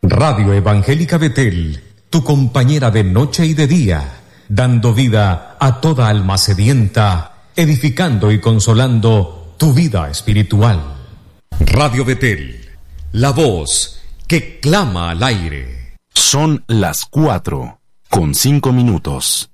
Radio Evangélica Betel, tu compañera de noche y de día, dando vida a toda alma sedienta, edificando y consolando tu vida espiritual. Radio Betel, la voz que clama al aire. Son las 4:05.